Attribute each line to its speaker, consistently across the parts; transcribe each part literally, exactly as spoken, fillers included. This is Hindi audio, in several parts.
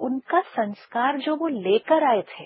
Speaker 1: उनका संस्कार जो वो लेकर आए थे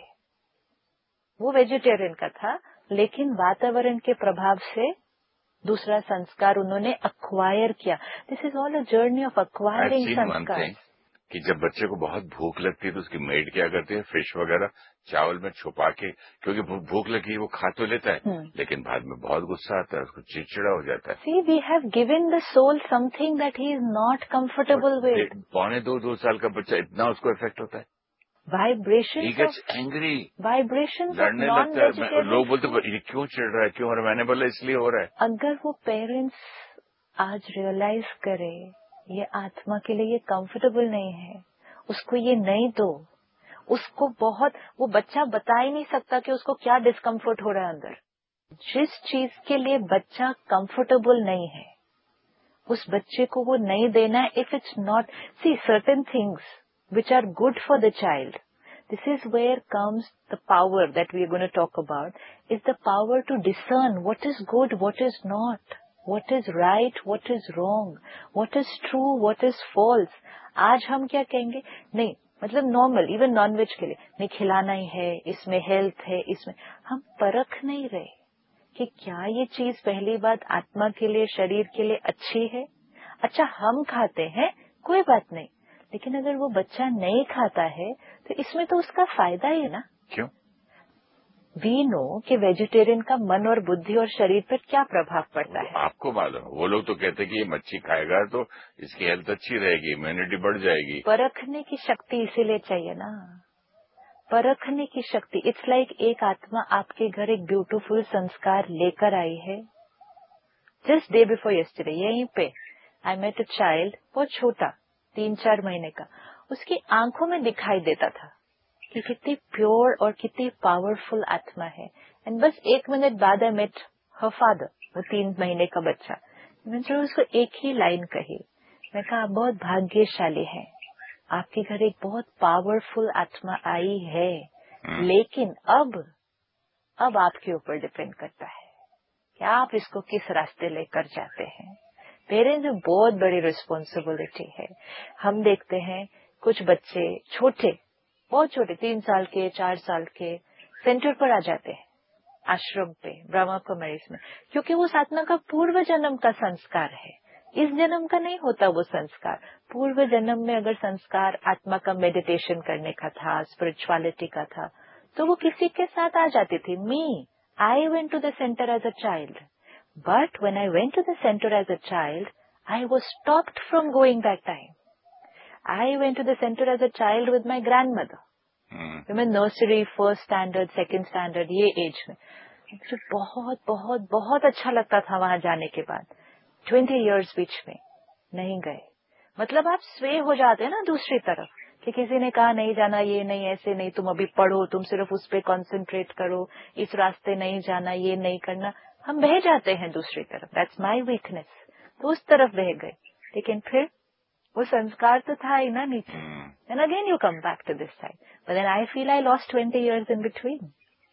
Speaker 1: वो वेजिटेरियन का था, लेकिन वातावरण के प्रभाव से दूसरा संस्कार उन्होंने अक्वायर किया। This is all a journey of acquiring संस्कार।
Speaker 2: कि जब बच्चे को बहुत भूख लगती है तो उसकी मेड क्या करती है, फिश वगैरह चावल में छुपा के, क्योंकि भूख लगी वो खा तो लेता है hmm. लेकिन बाद में बहुत गुस्सा आता है, उसको चिड़चिड़ा हो जाता है।
Speaker 1: See, we have given the soul something that he is not comfortable with.
Speaker 2: पौने दो दो साल का बच्चा इतना उसको इफेक्ट होता है।
Speaker 1: Vibrations
Speaker 2: He gets
Speaker 1: of
Speaker 2: angry,
Speaker 1: vibrations of
Speaker 2: लड़ने लगता है।
Speaker 1: non-vegetarian
Speaker 2: लोग बोलते ये क्यों चिढ़ रहा है, क्यों? और मैंने बोला इसलिए हो रहा है।
Speaker 1: अगर वो पेरेंट्स आज रियलाइज करे ये आत्मा के लिए ये कंफर्टेबल नहीं है, उसको ये नहीं दो, उसको बहुत, वो बच्चा बता ही नहीं सकता कि उसको क्या डिस्कम्फर्ट हो रहा है अंदर। जिस चीज के लिए बच्चा कंफर्टेबल नहीं है उस बच्चे को वो नहीं देना है। If it's not, C certain things which are good for the child, this is where comes the power that we are going to talk about, is the power to discern what is good, what is not, what is right, what is wrong, what is true, what is false. आज हम क्या कहेंगे, नहीं मतलब नॉर्मल इवन नॉनवेज के लिए नहीं खिलाना ही है, इसमें हेल्थ है, इसमें हम परख नहीं रहे कि क्या ये चीज पहली बात आत्मा के लिए, शरीर के लिए अच्छी है। अच्छा हम खाते हैं कोई बात नहीं, लेकिन अगर वो बच्चा नहीं खाता है तो इसमें तो उसका फायदा ही है ना।
Speaker 2: क्यों?
Speaker 1: वी नो कि वेजिटेरियन का मन और बुद्धि और शरीर पर क्या प्रभाव पड़ता है।
Speaker 2: आपको मालूम, वो लोग तो कहते हैं कि ये मच्छी खाएगा तो इसकी हेल्थ अच्छी रहेगी, इम्यूनिटी बढ़ जाएगी।
Speaker 1: परखने की शक्ति इसीलिए चाहिए ना, परखने की शक्ति। इट्स लाइक like एक आत्मा आपके घर एक ब्यूटीफुल संस्कार लेकर आई है। जस्ट डे बिफोर यस्टरडे यहीं पे आई मेट अ चाइल्ड, बहुत छोटा, तीन चार महीने का। उसकी आंखों में दिखाई देता था कि कितनी प्योर और कितनी पावरफुल आत्मा है। एंड बस एक मिनट बाद आई मेट हर फादर, वो तीन महीने का बच्चा। मैंने उसको एक ही लाइन कही, मैं कहा आप बहुत भाग्यशाली हैं, आपके घर एक बहुत पावरफुल आत्मा आई है, लेकिन अब अब आपके ऊपर डिपेंड करता है कि आप इसको किस रास्ते लेकर जाते हैं। पेरेंट्स में बहुत बड़ी रिस्पॉन्सिबिलिटी है। हम देखते हैं कुछ बच्चे छोटे, बहुत छोटे, तीन साल के, चार साल के, सेंटर पर आ जाते हैं, आश्रम पे, ब्रह्मा कुमारीज में, क्योंकि वो आत्मा का पूर्व जन्म का संस्कार है, इस जन्म का नहीं होता वो संस्कार। पूर्व जन्म में अगर संस्कार आत्मा का मेडिटेशन करने का था, स्पिरिचुअलिटी का था, तो वो किसी के साथ आ जाती थी। मी I went to the centre as a child, but when I went to the centre as a child I was stopped from going that time. I went to the centre as a child with my grand mother. मैं nursery, first standard, second standard, ये एज में मुझे बहुत बहुत बहुत अच्छा लगता था। वहां जाने के बाद ट्वेंटी इयर्स बीच में नहीं गए, मतलब आप स्वे हो जाते हैं ना दूसरी तरफ, कि किसी ने कहा नहीं जाना, ये नहीं, ऐसे नहीं, तुम अभी पढ़ो, तुम सिर्फ उस पर कॉन्सेंट्रेट करो, इस रास्ते नहीं जाना, ये नहीं करना, हम बह जाते हैं दूसरी तरफ। दैट्स माई वीकनेस, तो उस तरफ बह गए। लेकिन फिर वो संस्कार तो था ही ना नीचे, and again you come back to this side, but then I feel I lost twenty years in between.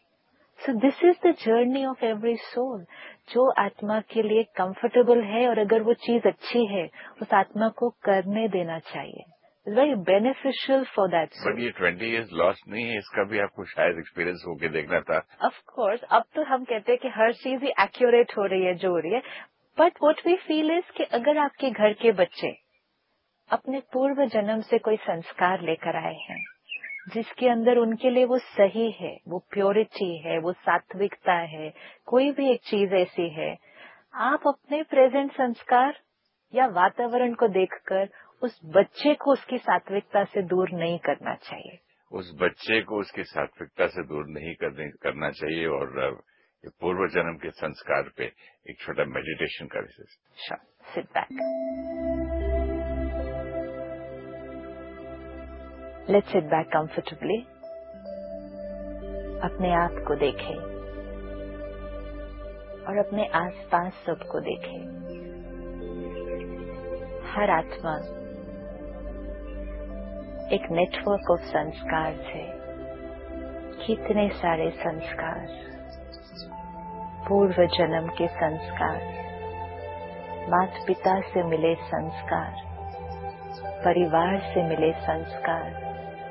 Speaker 1: So this is the journey of every soul. जो आत्मा के लिए कंफर्टेबल है और अगर वो चीज अच्छी है, उस आत्मा को करने देना चाहिए। It's very beneficial for that soul.
Speaker 2: But ये ट्वेंटी इयर्स लॉस्ट नहीं है, इसका भी आपको शायद एक्सपीरियंस होके देखना था।
Speaker 1: ऑफ कोर्स, अब तो हम कहते हैं कि हर चीज ही एक्यूरेट हो रही है जो हो रही है, but what we feel is कि अगर आपके घर के बच्चे अपने पूर्व जन्म से कोई संस्कार लेकर आए हैं जिसके अंदर उनके लिए वो सही है, वो प्योरिटी है, वो सात्विकता है, कोई भी एक चीज ऐसी है, आप अपने प्रेजेंट संस्कार या वातावरण को देखकर उस बच्चे को उसकी सात्विकता से दूर नहीं करना चाहिए।
Speaker 2: उस बच्चे को उसकी सात्विकता से दूर नहीं करने करना चाहिए। और पूर्व जन्म के संस्कार पे एक छोटा मेडिटेशन कर।
Speaker 1: Sit back, let's sit back comfortably. अपने आप को देखें और अपने आसपास सबको देखें। हर आत्मा एक नेटवर्क ऑफ संस्कार है। कितने सारे संस्कार, पूर्व जन्म के संस्कार, माता पिता से मिले संस्कार, परिवार से मिले संस्कार,